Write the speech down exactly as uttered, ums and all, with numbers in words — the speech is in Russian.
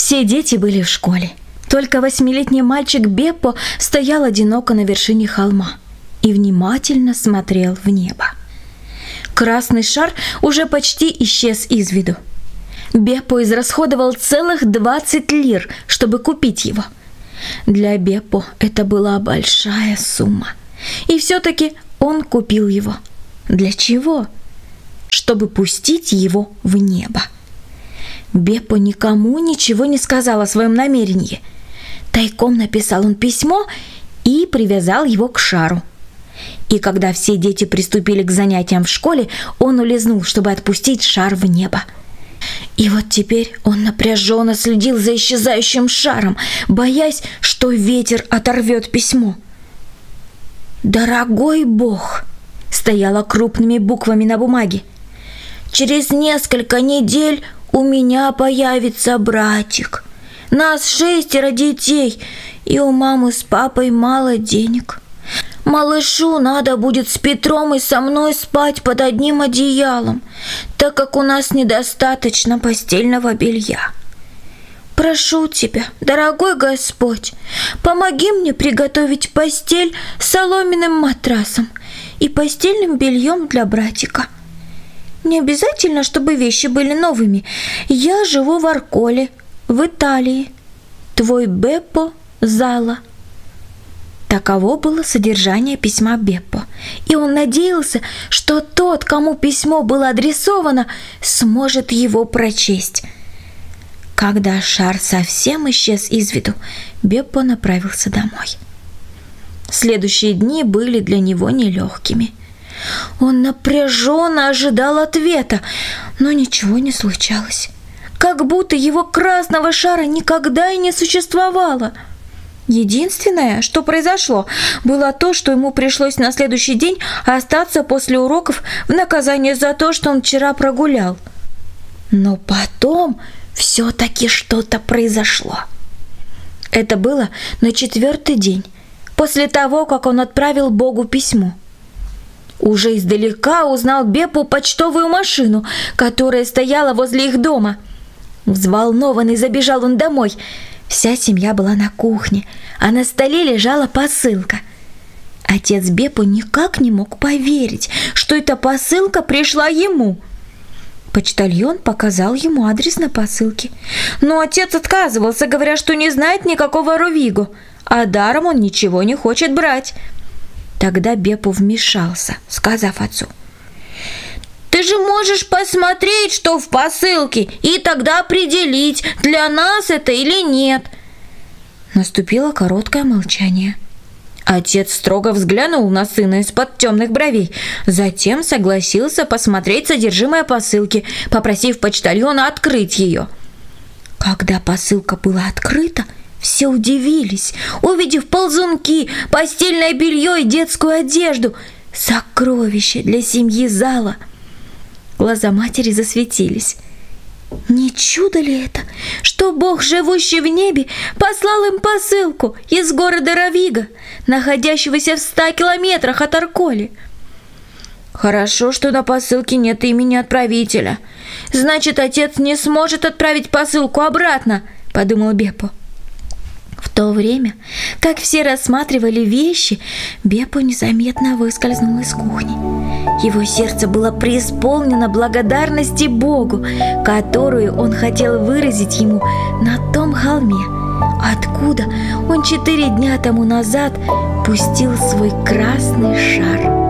Все дети были в школе. Только восьмилетний мальчик Беппо стоял одиноко на вершине холма и внимательно смотрел в небо. Красный шар уже почти исчез из виду. Беппо израсходовал целых двадцать лир, чтобы купить его. Для Беппо это была большая сумма. И все-таки он купил его. Для чего? Чтобы пустить его в небо. Беппо никому ничего не сказал о своем намерении. Тайком написал он письмо и привязал его к шару. И когда все дети приступили к занятиям в школе, он улизнул, чтобы отпустить шар в небо. И вот теперь он напряженно следил за исчезающим шаром, боясь, что ветер оторвет письмо. «Дорогой Бог», — стояло крупными буквами на бумаге, «через несколько недель у меня появится братик. Нас шестеро детей, и у мамы с папой мало денег. Малышу надо будет с Петром и со мной спать под одним одеялом, так как у нас недостаточно постельного белья. Прошу тебя, дорогой Господь, помоги мне приготовить постель с соломенным матрасом и постельным бельем для братика. Не обязательно, чтобы вещи были новыми. Я живу в Арколе, в Италии. Твой Беппо Зала». Таково было содержание письма Беппо, и он надеялся, что тот, кому письмо было адресовано, сможет его прочесть. Когда шар совсем исчез из виду, Беппо направился домой. Следующие дни были для него нелегкими. Он напряженно ожидал ответа, но ничего не случалось. Как будто его красного шара никогда и не существовало. Единственное, что произошло, было то, что ему пришлось на следующий день остаться после уроков в наказание за то, что он вчера прогулял. Но потом все-таки что-то произошло. Это было на четвертый день, после того, как он отправил Богу письмо. Уже издалека узнал Беппо почтовую машину, которая стояла возле их дома. Взволнованный забежал он домой. Вся семья была на кухне, а на столе лежала посылка. Отец Беппо никак не мог поверить, что эта посылка пришла ему. Почтальон показал ему адрес на посылке, но отец отказывался, говоря, что не знает никакого Ровиго, а даром он ничего не хочет брать. Тогда Беппо вмешался, сказав отцу: «Ты же можешь посмотреть, что в посылке, и тогда определить, для нас это или нет». Наступило короткое молчание. Отец строго взглянул на сына из-под темных бровей, затем согласился посмотреть содержимое посылки, попросив почтальона открыть ее. Когда посылка была открыта, все удивились, увидев ползунки, постельное белье и детскую одежду, сокровища для семьи Зала. Глаза матери засветились. Не чудо ли это, что Бог, живущий в небе, послал им посылку из города Ровиго, находящегося в ста километрах от Арколи? Хорошо, что на посылке нет имени отправителя. Значит, отец не сможет отправить посылку обратно, подумал Беппо. В то время, как все рассматривали вещи, Беппо незаметно выскользнул из кухни. Его сердце было преисполнено благодарности Богу, которую он хотел выразить ему на том холме, откуда он четыре дня тому назад пустил свой красный шар.